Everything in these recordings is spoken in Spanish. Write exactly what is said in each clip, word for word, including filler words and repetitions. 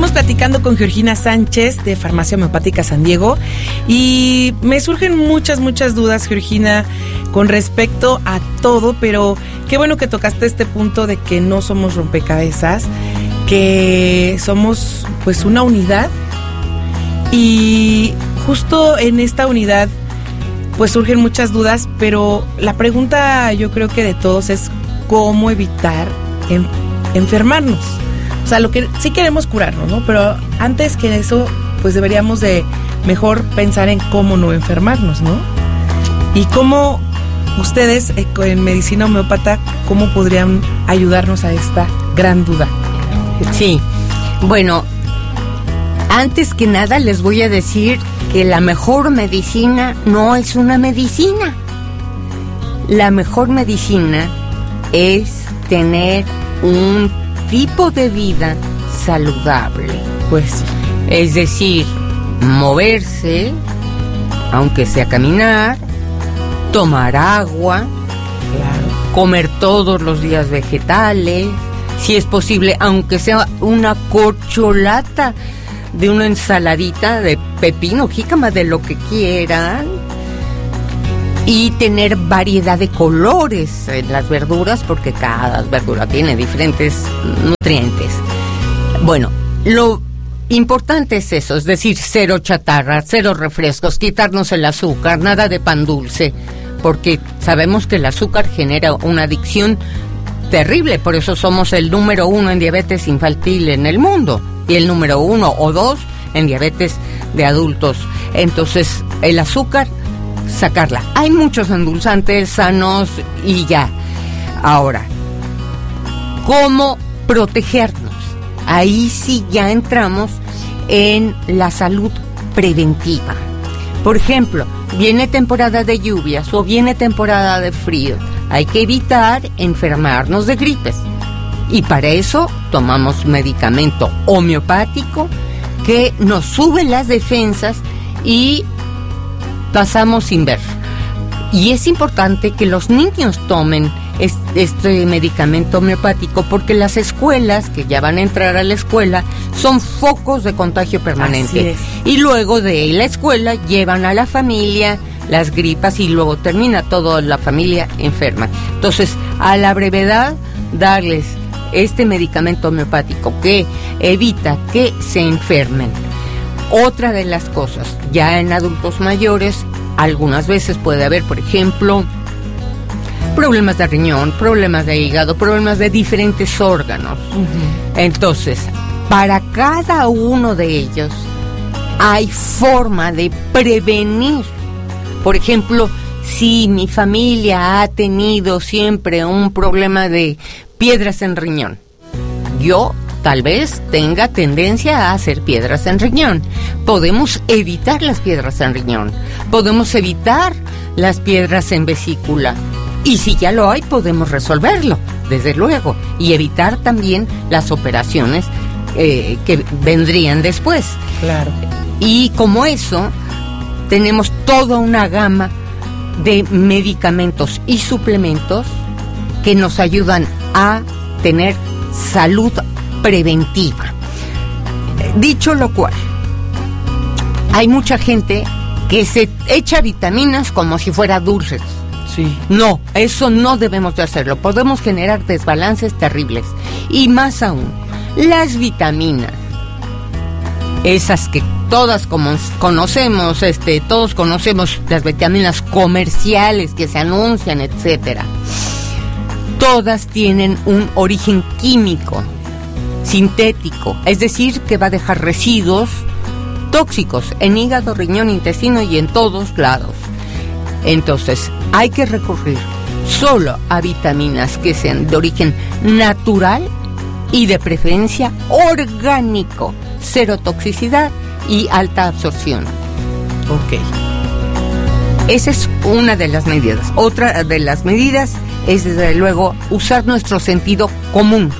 Seguimos platicando con Georgina Sánchez de Farmacia Homeopática San Diego y me surgen muchas, muchas dudas, Georgina, con respecto a todo, pero qué bueno que tocaste este punto de que no somos rompecabezas, que somos pues una unidad y justo en esta unidad pues surgen muchas dudas, pero la pregunta yo creo que de todos es cómo evitar en, enfermarnos. O sea, lo que sí queremos curarnos, ¿no? Pero antes que eso, pues deberíamos de mejor pensar en cómo no enfermarnos, ¿no? Y cómo ustedes eh, en medicina homeópata, cómo podrían ayudarnos a esta gran duda. Sí, bueno, antes que nada les voy a decir que la mejor medicina no es una medicina. La mejor medicina es tener un tipo de vida saludable. Pues sí. Es decir, moverse, aunque sea caminar, tomar agua, Claro. comer todos los días vegetales, si es posible, aunque sea una corcholata de una ensaladita de pepino, jícama, de lo que quieran, y tener variedad de colores en las verduras, porque cada verdura tiene diferentes nutrientes. Bueno, lo importante es eso, es decir, cero chatarra, cero refrescos, quitarnos el azúcar, nada de pan dulce, porque sabemos que el azúcar genera una adicción terrible, por eso somos el número uno en diabetes infantil en el mundo y el número uno o dos en diabetes de adultos. Entonces, el azúcar, sacarla. Hay muchos endulzantes sanos y ya. Ahora, ¿cómo protegernos? Ahí sí ya entramos en la salud preventiva. Por ejemplo, viene temporada de lluvias o viene temporada de frío. Hay que evitar enfermarnos de gripes. Y para eso tomamos medicamento homeopático que nos sube las defensas y pasamos sin ver. Y es importante que los niños tomen este medicamento homeopático porque las escuelas, que ya van a entrar a la escuela, son focos de contagio permanente. Y luego de la escuela llevan a la familia las gripas y luego termina toda la familia enferma. Entonces, a la brevedad, darles este medicamento homeopático que evita que se enfermen. Otra de las cosas, ya en adultos mayores, algunas veces puede haber, por ejemplo, problemas de riñón, problemas de hígado, problemas de diferentes órganos. Uh-huh. Entonces, para cada uno de ellos hay forma de prevenir. Por ejemplo, si mi familia ha tenido siempre un problema de piedras en riñón, yo tal vez tenga tendencia a hacer piedras en riñón. Podemos evitar las piedras en riñón, podemos evitar las piedras en vesícula. Y si ya lo hay, podemos resolverlo, desde luego, y evitar también las operaciones eh, que vendrían después. Claro. Y como eso, tenemos toda una gama de medicamentos y suplementos que nos ayudan a tener salud preventiva. Dicho lo cual, hay mucha gente que se echa vitaminas como si fuera dulces. Sí. No, eso no debemos de hacerlo. Podemos generar desbalances terribles. Y más aún, las vitaminas, esas que todas como conocemos, este, todos conocemos las vitaminas comerciales que se anuncian, etcétera. Todas tienen un origen químico, sintético, es decir, que va a dejar residuos tóxicos en hígado, riñón, intestino y en todos lados. Entonces, hay que recurrir solo a vitaminas que sean de origen natural y de preferencia orgánico, cero toxicidad y alta absorción. Ok. Esa es una de las medidas. Otra de las medidas es, desde luego, usar nuestro sentido común.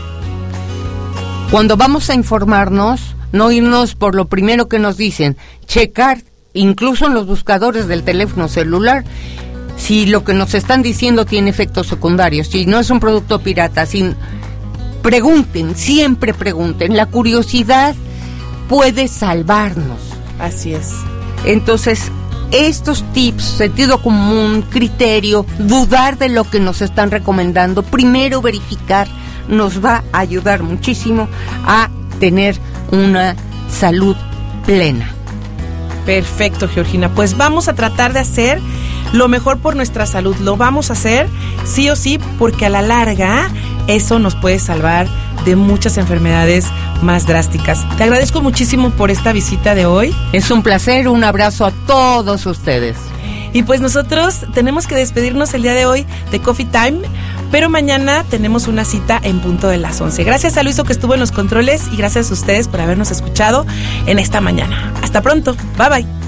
Cuando vamos a informarnos, no irnos por lo primero que nos dicen, checar, incluso en los buscadores del teléfono celular, si lo que nos están diciendo tiene efectos secundarios, si no es un producto pirata, si... pregunten, siempre pregunten. La curiosidad puede salvarnos. Así es. Entonces, estos tips, sentido común, criterio, dudar de lo que nos están recomendando, primero verificar, nos va a ayudar muchísimo a tener una salud plena. Perfecto, Georgina. Pues vamos a tratar de hacer lo mejor por nuestra salud. Lo vamos a hacer sí o sí, porque a la larga eso nos puede salvar de muchas enfermedades más drásticas. Te agradezco muchísimo por esta visita de hoy. Es un placer, un abrazo a todos ustedes. Y pues nosotros tenemos que despedirnos el día de hoy de Coffee Time, pero mañana tenemos una cita en punto de las once. Gracias a Luiso que estuvo en los controles y gracias a ustedes por habernos escuchado en esta mañana. Hasta pronto. Bye bye.